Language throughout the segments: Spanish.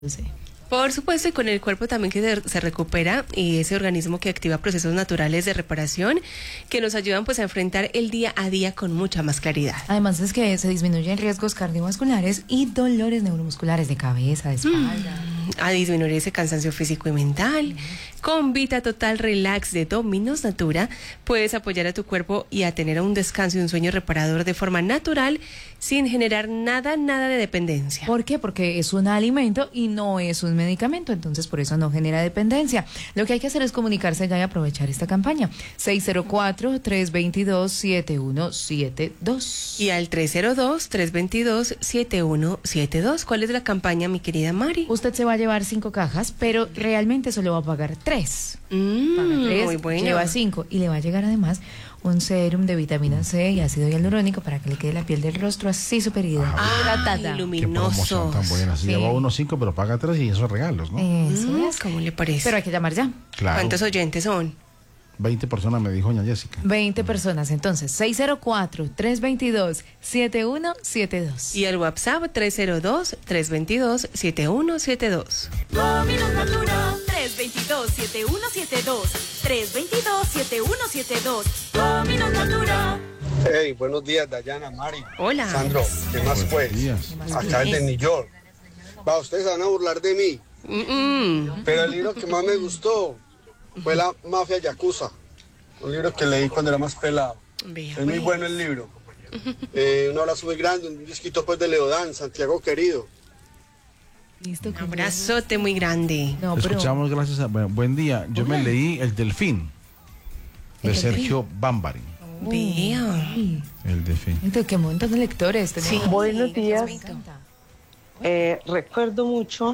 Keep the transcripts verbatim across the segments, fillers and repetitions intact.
Sí. Por supuesto, y con el cuerpo también que se, se recupera y ese organismo que activa procesos naturales de reparación que nos ayudan pues a enfrentar el día a día con mucha más claridad. Además es que se disminuyen riesgos cardiovasculares y dolores neuromusculares de cabeza, de espalda. Mm, a disminuir ese cansancio físico y mental. Mm. Con Vita Total Relax de Dominos Natura puedes apoyar a tu cuerpo y a tener un descanso y un sueño reparador de forma natural sin generar nada, nada de dependencia. ¿Por qué? Porque es un alimento y no es un medicamento, entonces por eso no genera dependencia. Lo que hay que hacer es comunicarse ya y aprovechar esta campaña. seis cero cuatro, tres dos dos, siete uno siete dos. Y al tres cero dos, tres dos dos, siete uno siete dos. ¿Cuál es la campaña, mi querida Mari? Usted se va a llevar cinco cajas, pero realmente solo va a pagar tres. Mm, Paga tres, muy bueno. lleva cinco y le va a llegar además un serum de vitamina C y ácido hialurónico para que le quede la piel del rostro así superida. Ah, ay, luminoso. Tan buena. Si Sí. lleva uno cinco, pero paga tres y esos regalos, ¿no? Eso Mm, es. ¿Cómo le parece? Pero hay que llamar ya. Claro. ¿Cuántos oyentes son? veinte personas me dijo doña Jessica. veinte personas, entonces, seis cero cuatro, tres dos dos, siete uno siete dos. Y el WhatsApp tres cero dos, tres dos dos, siete uno siete dos. Dominos Natura tres dos dos, siete uno siete dos, tres dos dos, siete uno siete dos. Dominos Natura. Hey, buenos días, Dayana, Mari. Hola. Sandro, ¿qué más pues? días. Acá es de New York. Va, ustedes se van a burlar de mí, Mm-mm. pero el libro que más me gustó fue La Mafia Yakuza. Un libro que leí cuando era más pelado. Vea, Es muy pues. bueno el libro. Eh, un abrazo muy grande, un disquito pues de Leodán, Santiago querido. Listo. Un abrazote muy grande. No, pero Escuchamos, gracias a... Bueno, buen día. Yo me Hola. leí El Delfín, de ¿El Delfín? Sergio Bambarin. Vea. Ay, El Delfín. entonces, qué montón de lectores tenemos. Sí. Buenos días. Me encanta. Eh, recuerdo mucho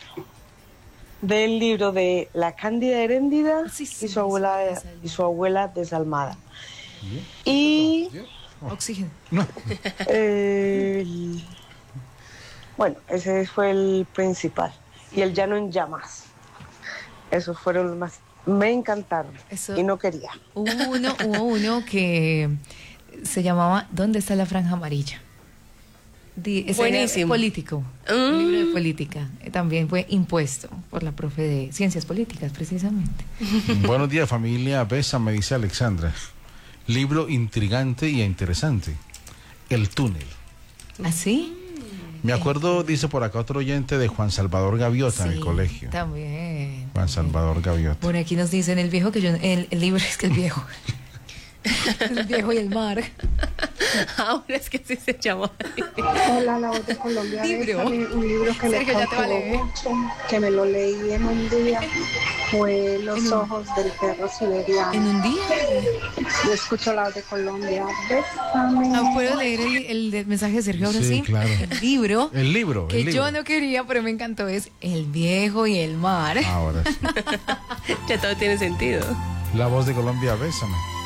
del libro de La Cándida Heréndida Sí, sí, y su abuela desalmada. y su abuela desalmada. Y Oxígeno. No. eh, el- bueno, ese fue el principal. Y El Llano en Llamas. Esos fueron los más. Me encantaron. Eso- Y no quería. Hubo uno, hubo uno que se llamaba ¿Dónde está la franja amarilla? Di- ese era Buenísimo. político, Mm. un libro de política. Eh, También fue impuesto por la profe de Ciencias Políticas, precisamente. Buenos días, familia Besa, me dice Alexandra. Libro intrigante y interesante. El túnel. ¿Así? Me acuerdo, dice por acá otro oyente, de Juan Salvador Gaviota en el colegio. También. Juan Salvador Gaviota. Por aquí nos dicen el viejo que yo, el, el libro es que el viejo. El viejo y el mar. Ahora es que así se llama. Hola, La Voz de Colombia. Libro. Bésame, un libro que Sergio, me ya te va a cautivó leer. mucho, que me lo leí en un día, fue Los En un- ojos del perro siberiano. En un día. Yo escucho La Voz de Colombia. Bésame. Ah, ¿puedo leer el, el de- mensaje de Sergio ahora sí? Sí, claro. El libro. El libro, que el libro. yo no quería, pero me encantó, es El viejo y el mar. Ahora sí. Ya todo tiene sentido. La Voz de Colombia, Bésame.